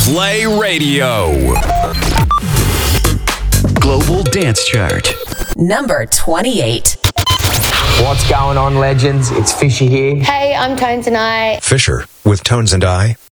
Play Radio. Global Dance Chart. Number 28. What's going on, legends? It's Fisher here. Hey, I'm Tones and I. Fisher with Tones and I.